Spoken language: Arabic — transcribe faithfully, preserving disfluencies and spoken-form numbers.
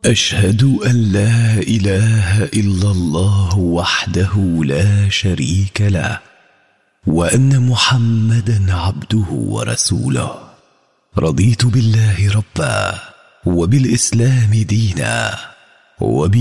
أشهد أن لا إله إلا الله وحده لا شريك له، وأن محمدا عبده ورسوله. رضيت بالله ربا، وبالإسلام دينا، وب